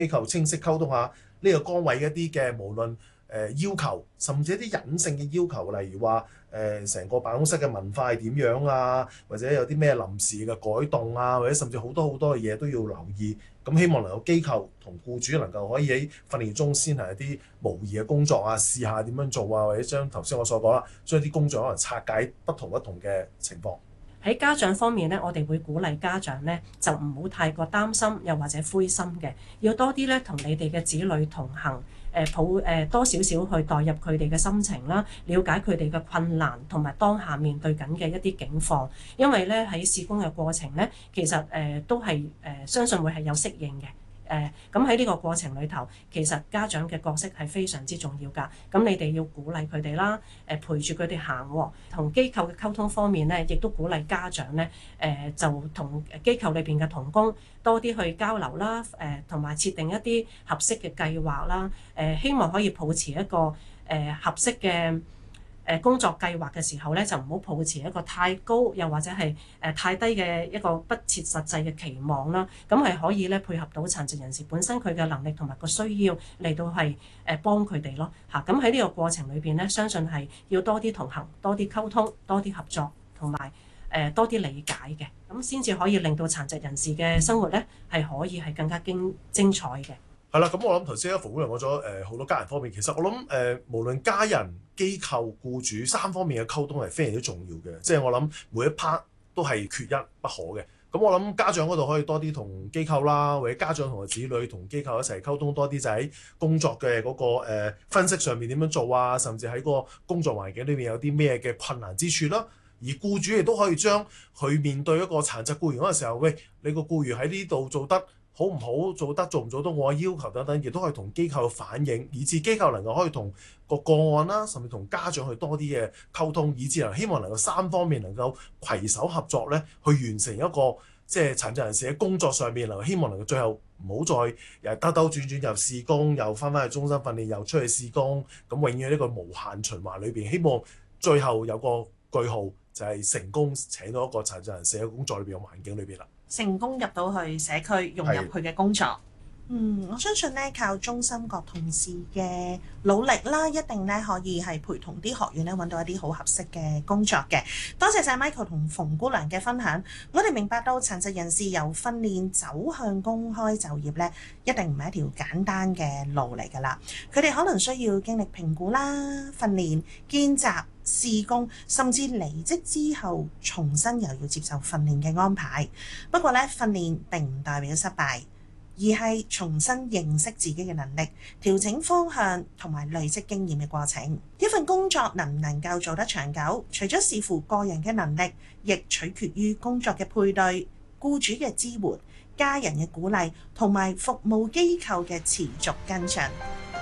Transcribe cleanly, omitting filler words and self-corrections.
機構清晰溝通下呢個崗位一啲嘅無論要求，甚至一啲隱性嘅要求，例如話成個辦公室嘅文化係點樣啊，或者有啲咩臨時嘅改動啊，或者甚至好多好多嘅嘢都要留意。咁希望能夠機構同僱主能夠可以喺訓練中先係一啲模擬嘅工作啊，試下點樣做啊，或者將頭先我所講啦，將啲工作可能拆解不同嘅情況。 喺家長方面咧，我哋會鼓勵家長咧就唔好太過擔心，又或者灰心嘅，要多啲咧同你哋嘅子女同行，多少少去代入佢哋嘅心情啦，了解佢哋嘅困難同埋當下面對緊嘅一啲境況。因為咧喺試工嘅過程咧，其實都係相信會係有適應嘅。咁喺呢個過程裏頭，其實家長嘅角色係非常之重要㗎。咁你哋要鼓勵佢哋啦，陪住佢哋行喎。同機構嘅溝通方面咧，亦都鼓勵家長咧，就同機構裏邊嘅同工多啲去交流啦，同埋設定一啲合適嘅計劃啦，希望可以保持一個合適嘅工作計劃嘅時候咧，就唔好抱持一個太高又或者係太低嘅一個不切實際嘅期望啦。咁係可以咧配合到殘疾人士本身佢嘅能力同埋個需要嚟到係幫佢哋咯嚇。咁喺呢個過程裏邊咧，相信係要多啲同行、多啲溝通、多啲合作同埋多啲理解嘅，咁先至可以令到殘疾人士嘅生活咧係可以係更加精彩嘅。 係啦，咁我諗頭先阿馮姑娘講咗好多家人方面，其實我諗無論家人、機構、僱主三方面嘅溝通係非常之重要嘅，即係我諗每一 part 都係缺一不可嘅。咁我諗家長嗰度可以多啲同機構啦，或者家長同個子女同機構一齊溝通多啲，就喺工作嘅嗰個分析上面點樣做啊，甚至喺個工作環境裏面有啲咩嘅困難之處啦。而僱主亦都可以將佢面對一個殘疾僱員嗰個時候，喂，你個僱員喺呢度做得好唔好，做唔做到我嘅要求等等，亦都可以同機構反映，以致機構能夠可以同個案啦，甚至同家長去多啲嘅溝通，以致希望能夠三方面能夠攜手合作咧，去完成一個即係殘疾人士喺工作上面，希望能夠最後唔好再又兜兜轉轉又試工，又翻去終身訓練，又出去試工，咁永遠呢個無限循環裏邊，希望最後有個句號，就係成功請到一個殘疾人士喺工作裏邊嘅環境裏邊啦。 成功入到去社區，融入佢嘅工作。我相信咧靠中心各同事嘅努力啦，一定咧可以係陪同啲學員咧揾到一啲好合適嘅工作嘅。多謝晒 Michael 同馮姑娘嘅分享。我哋明白到殘疾人士由訓練走向公開就業咧，一定唔係一條簡單嘅路嚟㗎啦。佢哋可能需要經歷評估啦、訓練、見習、試工，甚至離職之後重新又要接受訓練嘅安排。不過咧，訓練並唔代表失敗，而係重新認識自己嘅能力、調整方向同埋累積經驗嘅過程。一份工作能唔能夠做得長久，除咗視乎個人嘅能力，亦取決於工作嘅配對、僱主嘅支援、家人嘅鼓勵同埋服務機構嘅持續跟進。